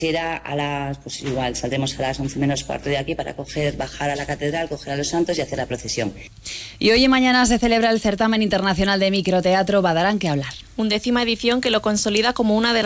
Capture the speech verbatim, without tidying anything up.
Será a las, pues igual, saldremos a las once menos cuarto de aquí para coger, bajar a la catedral, coger a los santos y hacer la procesión. Y hoy y mañana se celebra el certamen internacional de microteatro Badarán que hablar. Undécima edición que lo consolida como una de las